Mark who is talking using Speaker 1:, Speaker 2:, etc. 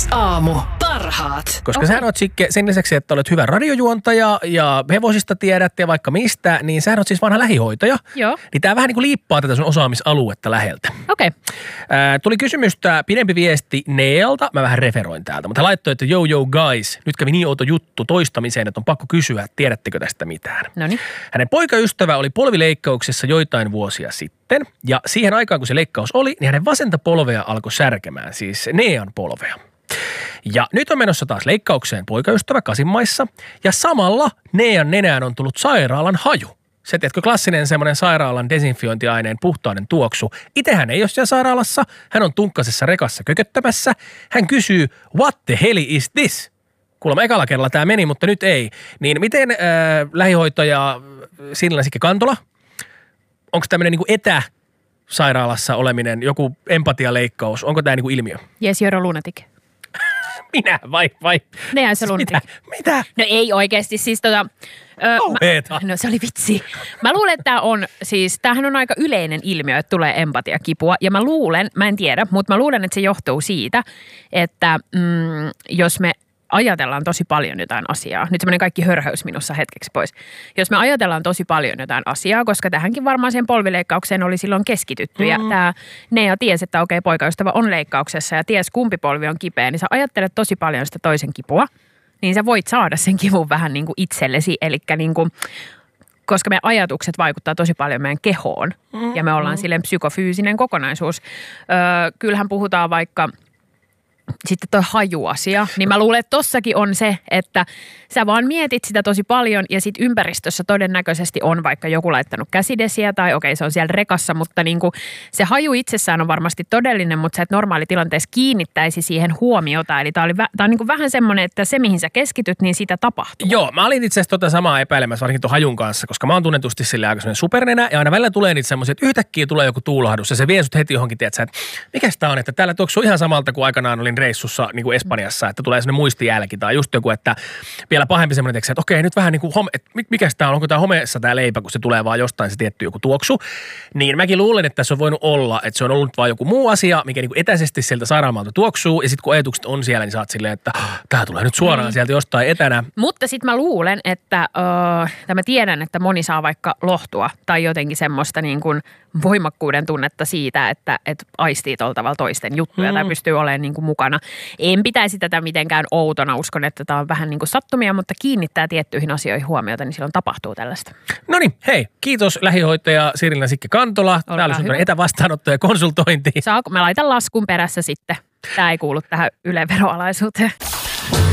Speaker 1: Aamu. Parhaat.
Speaker 2: Koska sähän oot Sikke, sen lisäksi, että olet hyvä radiojuontaja ja hevosista tiedät ja vaikka mistä, niin sähän oot siis vanha lähihoitaja.
Speaker 3: Joo.
Speaker 2: Niin tää vähän niin kuin liippaa tätä sun osaamisaluetta läheltä.
Speaker 3: Okei.
Speaker 2: Tuli kysymystä, pidempi viesti Nealta, mä vähän referoin täältä, mutta hän laittoi, että yo guys, nyt kävi niin outo juttu toistamiseen, että on pakko kysyä, tiedättekö tästä mitään.
Speaker 3: Noniin.
Speaker 2: Hänen poikaystävä oli polvileikkauksessa joitain vuosia sitten ja siihen aikaan kun se leikkaus oli, niin hänen vasenta polvea alkoi särkemään, siis Nean polvea. Ja nyt on menossa taas leikkaukseen poikaystävä Kasinmaissa ja samalla Nean nenään on tullut sairaalan haju. Se, tiedätkö, klassinen semmoinen sairaalan desinfiointiaineen puhtauden tuoksu. Itsehän ei ole siellä sairaalassa, hän on tunkkasessa rekassa kököttämässä. Hän kysyy, what the hell is this? Kuulemma ekalla kerralla tämä meni, mutta nyt ei. Niin miten lähihoitaja Siirilan Sikke Kantola, onko tämmöinen niin kuin etäsairaalassa oleminen, joku empatialeikkaus, onko tämä niin kuin ilmiö?
Speaker 3: Yes, you're a lunatic.
Speaker 2: Minä vai?
Speaker 3: Nehän se lunatic.
Speaker 2: Mitä?
Speaker 3: No ei oikeasti, siis no se oli vitsi. Mä luulen, että tämähän on aika yleinen ilmiö, että tulee empatiakipua. Ja mä en tiedä, mutta mä luulen, että se johtuu siitä, että jos me ajatellaan tosi paljon jotain asiaa. Nyt semmoinen kaikki hörhöys minussa hetkeksi pois. Jos me ajatellaan tosi paljon jotain asiaa, koska tähänkin varmaan sen polvileikkaukseen oli silloin keskitytty. Ja tämä Nea tiesi, että okei, poikaystävä on leikkauksessa ja ties kumpi polvi on kipeä, niin sä ajattelet tosi paljon sitä toisen kipua. Niin sä voit saada sen kivun vähän niin kuin itsellesi, eli niin kuin, koska meidän ajatukset vaikuttaa tosi paljon meidän kehoon. Ja me ollaan silleen psykofyysinen kokonaisuus. Kyllähän puhutaan vaikka sitten toi hajuasia, niin mä luulen, että tossakin on se, että sä vaan mietit sitä tosi paljon ja sit ympäristössä todennäköisesti on vaikka joku laittanut käsidesiä tai okei, se on siellä rekassa, mutta niinku se haju itsessään on varmasti todellinen, mutta sä et normaalitilanteessa kiinnittäisi siihen huomiota. Eli tää on niinku vähän semmoinen, että se mihin sä keskityt, niin sitä tapahtuu.
Speaker 2: Joo, mä olin itse asiassa samaa epäilemässä, varsinkin tuon hajun kanssa, koska mä oon tunnetusti sille aika semmoinen supernenä ja aina välillä tulee niitä semmoisia, että yhtäkkiä tulee joku tuulahdus ja se vie sut heti johonkin, tiedätkö, että mikäs tää on, että täällä tuoksuu ihan samalta kuin aikanaan olin reissussa niin kuin Espanjassa, että tulee semmoinen muistijälki tai just joku, että vielä pahempi semmoinen, että okei, nyt vähän niin kuin että mikäs tää on, onko tää homeessa tää leipä, kun se tulee vaan jostain se tietty joku tuoksu. Niin mäkin luulen, että se on voinut olla, että se on ollut vaan joku muu asia, mikä niin kuin etäisesti sieltä sairaalmalta tuoksuu ja sitten kun ajatukset on siellä, niin sä oot silleen, että tää tulee nyt suoraan sieltä jostain etänä. Mutta
Speaker 3: sitten mä luulen, että mä tiedän, että moni saa vaikka lohtua tai jotenkin semmoista niin kuin voimakkuuden tunnetta siitä, että aistii tuolla tavalla toisten juttuja tai pystyy olemaan niin kuin mukana. En pitäisi tätä mitenkään outona. Uskon, että tämä on vähän niin kuin sattumia, mutta kiinnittää tiettyihin asioihin huomiota, niin silloin tapahtuu tällaista.
Speaker 2: No niin, hei. Kiitos lähihoitaja Siirilan Sikke Kantola. Täällä on sun etävastaanotto ja konsultointi.
Speaker 3: Mä laitan laskun perässä sitten. Tämä ei kuulu tähän Yle veroalaisuuteen.